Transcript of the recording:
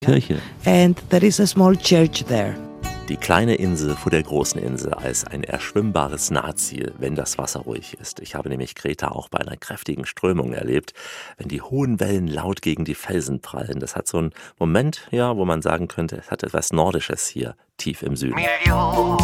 Kirche. and there is a small church there. Die kleine Insel vor der großen Insel als ein erschwimmbares Nahziel, wenn das Wasser ruhig ist. Ich habe nämlich Kreta auch bei einer kräftigen Strömung erlebt, wenn die hohen Wellen laut gegen die Felsen prallen. Das hat so einen Moment, ja, wo man sagen könnte, es hat etwas Nordisches hier tief im Süden.